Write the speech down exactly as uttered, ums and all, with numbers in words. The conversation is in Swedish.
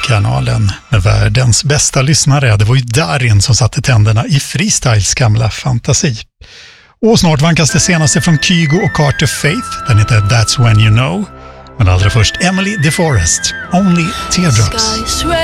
musikkanalen med världens bästa lyssnare. Det var ju Darin som satte tänderna i Freestyles gamla fantasi. Och snart vankas det senaste från Kygo och Carter Faith. Den heter That's When You Know. Men allra först Emily DeForest, Only Teardrops.